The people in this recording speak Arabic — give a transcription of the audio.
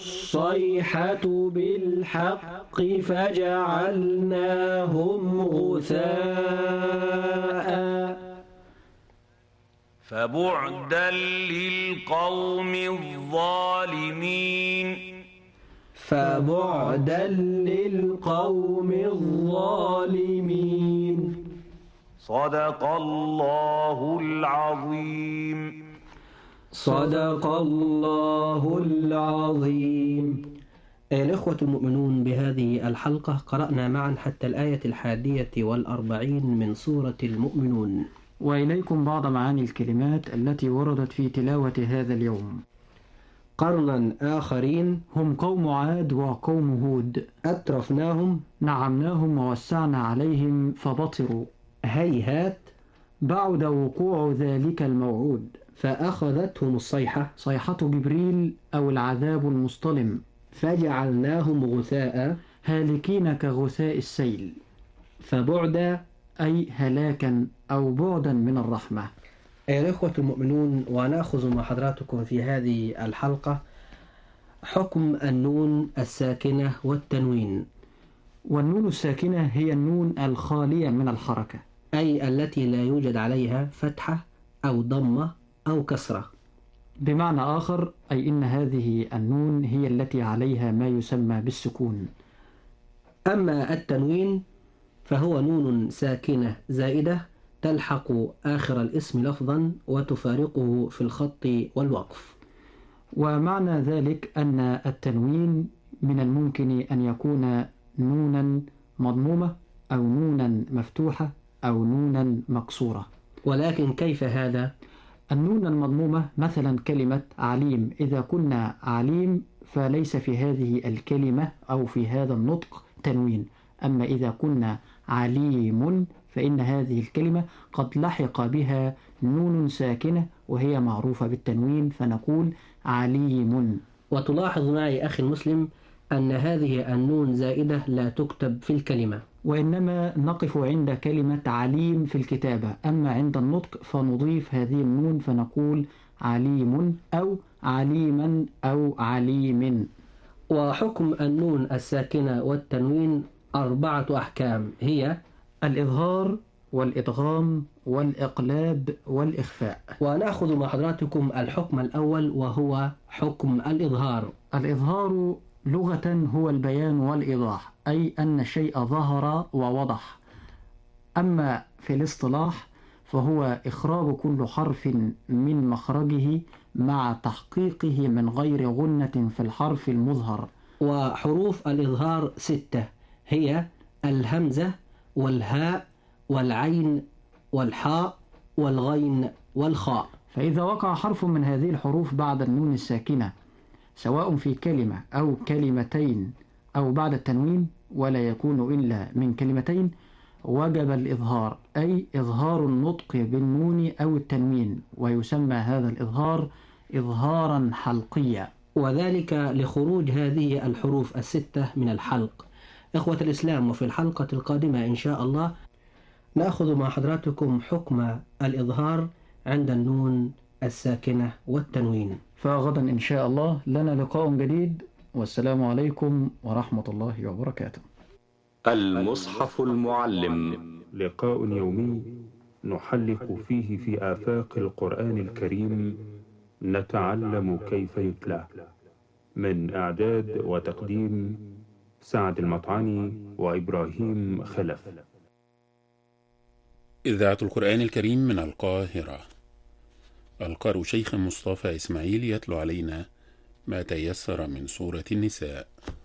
الصيحة بالحق فجعلناهم غثاء. فبعدا للقوم الظالمين. فبعدا للقوم الظالمين. صدق الله العظيم. صدق الله العظيم. الإخوة المؤمنون، بهذه الحلقة قرأنا معا حتى الآية 41 من سورة المؤمنون، وإليكم بعض معاني الكلمات التي وردت في تلاوة هذا اليوم. قرنا آخرين هم قوم عاد وقوم هود، أترفناهم نعمناهم ووسعنا عليهم فبطروا، هيهات بعد وقوع ذلك الموعود، فأخذتهم الصيحة صيحة جبريل أو العذاب المصطلم، فجعلناهم غثاء هالكين كغثاء السيل، فبعدا أي هلاكا أو بعدا من الرحمة. أيها الإخوة المؤمنون، ونأخذ مع حضراتكم في هذه الحلقة حكم النون الساكنة والتنوين. والنون الساكنة هي النون الخالية من الحركة، أي التي لا يوجد عليها فتحة أو ضمة أو كسرة. بمعنى آخر أي إن هذه النون هي التي عليها ما يسمى بالسكون. أما التنوين فهو نون ساكنة زائدة تلحق آخر الاسم لفظا وتفارقه في الخط والوقف. ومعنى ذلك أن التنوين من الممكن أن يكون نونا مضمومة أو نونا مفتوحة أو نونا مكسورة. ولكن كيف هذا؟ النون المضمومة مثلا كلمة عليم، إذا كنا عليم فليس في هذه الكلمة أو في هذا النطق تنوين. أما إذا كنا عليم فإن هذه الكلمة قد لحق بها نون ساكنة وهي معروفة بالتنوين، فنقول عليم. وتلاحظ معي أخي المسلم أن هذه النون زائدة لا تكتب في الكلمة، وإنما نقف عند كلمة عليم في الكتابة، أما عند النطق فنضيف هذه النون فنقول عليم أو عليما أو عليم. وحكم النون الساكنة والتنوين 4 أحكام، هي الإظهار والإدغام والإقلاب والإخفاء. ونأخذ مع حضراتكم الحكم الأول وهو حكم الإظهار. الإظهار لغة هو البيان والإيضاح، أي أن الشيء ظهر ووضح. أما في الاصطلاح فهو إخراج كل حرف من مخرجه مع تحقيقه من غير غنة في الحرف المظهر. وحروف الإظهار 6، هي الهمزة والهاء والعين والحاء والغين والخاء. فإذا وقع حرف من هذه الحروف بعد النون الساكنة سواء في كلمة أو كلمتين أو بعد التنوين ولا يكون إلا من كلمتين وجب الإظهار، أي إظهار النطق بالنون أو التنوين، ويسمى هذا الإظهار إظهارا حلقيا، وذلك لخروج هذه الحروف 6 من الحلق. إخوة الإسلام، وفي الحلقة القادمة إن شاء الله نأخذ مع حضراتكم حكم الإظهار عند النون الساكنة والتنوين. فغدا إن شاء الله لنا لقاء جديد، والسلام عليكم ورحمة الله وبركاته. المصحف المعلم، لقاء يومي نحلق فيه في آفاق القرآن الكريم، نتعلم كيف يتلى. من إعداد وتقديم سعد المطعني وإبراهيم خلف. إذاعة القرآن الكريم من القاهرة. القارئ شيخ مصطفى إسماعيل يتلو علينا ما تيسر من سورة النساء.